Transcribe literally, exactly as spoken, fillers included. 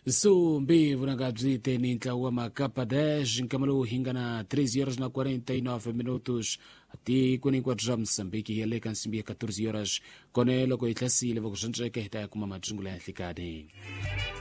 Su mbivu na gabzite ni ntlawa makapa dez nkamalu hinga na treze horas na quarenta e nove minutos ati kuni kwa dra Msambiki yale kansimbia catorze horas konelo kwa itlasi levo kushanja kehta kuma majungula ya thikade.